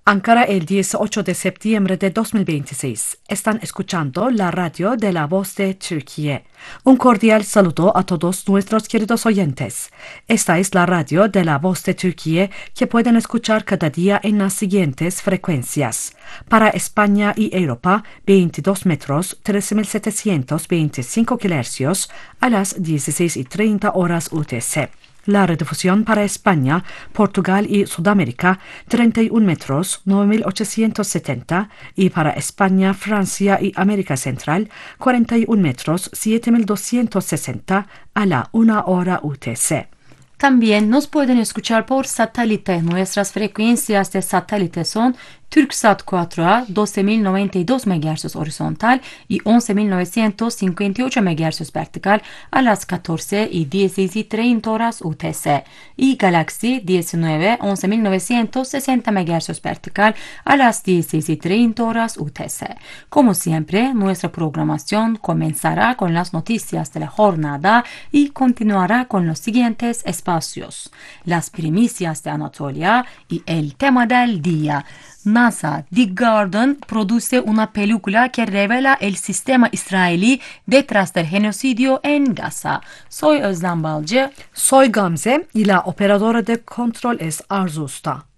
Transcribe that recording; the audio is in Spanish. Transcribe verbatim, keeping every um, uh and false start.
Ankara, el dieciocho de septiembre de dos mil veintiséis. Están escuchando la radio de La Voz de Turquía. Un cordial saludo a todos nuestros queridos oyentes. Esta es la radio de La Voz de Turquía que pueden escuchar cada día en las siguientes frecuencias. Para España y Europa, veintidós metros, trece mil setecientos veinticinco kilohercios a las dieciséis y treinta horas U T C. La redifusión para España, Portugal y Sudamérica, treinta y un metros, nueve mil ochocientos setenta, y para España, Francia y América Central, cuarenta y un metros, siete mil doscientos sesenta, a la una hora U T C. También nos pueden escuchar por satélite. Nuestras frecuencias de satélite son Turksat cuatro A doce mil noventa y dos megahercios horizontal y once mil novecientos cincuenta y ocho megahercios vertical a las catorce y dieciséis y treinta horas U T C, y Galaxy diecinueve once mil novecientos sesenta megahercios vertical a las dieciséis y treinta horas U T C. Como siempre, nuestra programación comenzará con las noticias de la jornada y continuará con los siguientes espacios: las primicias de Anatolia y el tema del día. NASA The Guardian produce una película que revela el sistema israelí detrás del genocidio en Gaza. Soy Özlem Balcı. Soy Gamze y la operadora de control es Arzu Usta.